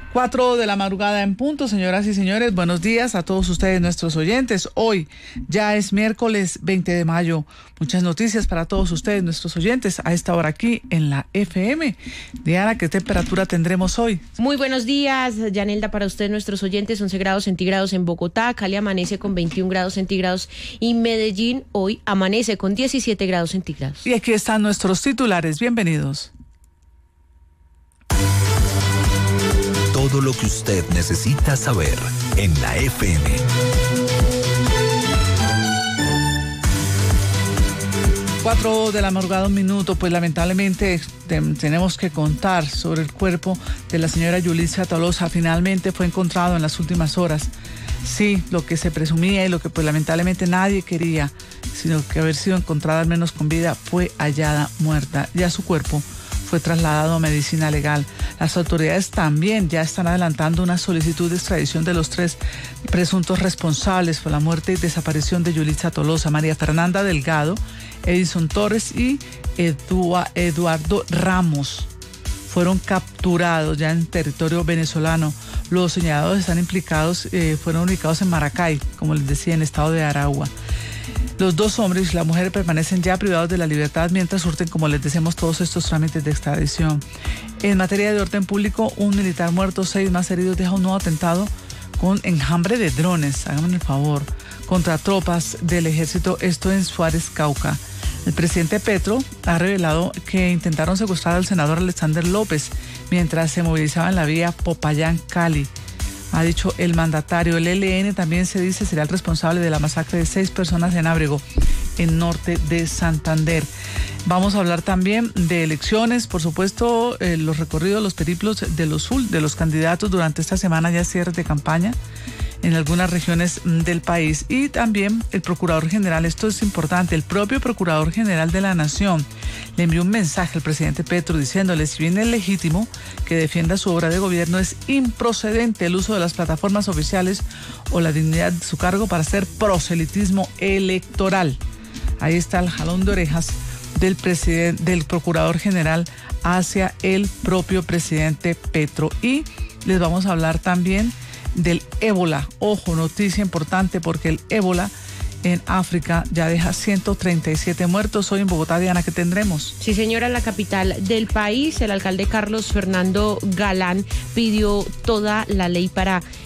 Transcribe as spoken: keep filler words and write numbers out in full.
Cuatro de la madrugada en punto, señoras y señores, buenos días a todos ustedes, nuestros oyentes. Hoy ya es miércoles veinte de mayo. Muchas noticias para todos ustedes, nuestros oyentes, a esta hora aquí en la F M. Diana, ¿qué temperatura tendremos hoy? Muy buenos días, Yanelda, para ustedes, nuestros oyentes, once grados centígrados en Bogotá, Cali amanece con veintiún grados centígrados y Medellín hoy amanece con diecisiete grados centígrados. Y aquí están nuestros titulares, bienvenidos. Todo lo que usted necesita saber en la F M. Cuatro de la madrugada, un minuto, pues lamentablemente te, tenemos que contar sobre el cuerpo de la señora Yulitza Tolosa. Finalmente fue encontrado en las últimas horas. Sí, lo que se presumía y lo que pues lamentablemente nadie quería, sino que haber sido encontrada al menos con vida, fue hallada muerta. Ya su cuerpo fue trasladado a medicina legal. Las autoridades también ya están adelantando una solicitud de extradición de los tres presuntos responsables por la muerte y desaparición de Yulitza Tolosa: María Fernanda Delgado, Edison Torres y Eduardo Ramos. Fueron capturados ya en territorio venezolano. Los señalados están implicados, eh, fueron ubicados en Maracay, como les decía, en el estado de Aragua. Los dos hombres y la mujer permanecen ya privados de la libertad mientras surten, como les decimos, todos estos trámites de extradición. En materia de orden público, un militar muerto, seis más heridos, deja un nuevo atentado con enjambre de drones, háganme el favor, contra tropas del ejército, esto en Suárez, Cauca. El presidente Petro ha revelado que intentaron secuestrar al senador Alexander López mientras se movilizaba en la vía Popayán-Cali. Ha dicho el mandatario. El E L N también se dice será el responsable de la masacre de seis personas en Ábrego, en norte de Santander. Vamos a hablar también de elecciones, por supuesto, eh, los recorridos, los periplos de los, de los candidatos durante esta semana, ya cierres de campaña en algunas regiones del país, y también el Procurador General. Esto es importante. El propio Procurador General de la Nación le envió un mensaje al presidente Petro diciéndole: si bien es legítimo que defienda su obra de gobierno, es improcedente el uso de las plataformas oficiales o la dignidad de su cargo para hacer proselitismo electoral. Ahí está el jalón de orejas del presidente, del Procurador General hacia el propio presidente Petro. Y les vamos a hablar también del ébola. Ojo, noticia importante, porque el ébola en África ya deja ciento treinta y siete muertos. Hoy en Bogotá, Diana, ¿qué tendremos? Sí, señora, en la capital del país, el alcalde Carlos Fernando Galán pidió toda la ley para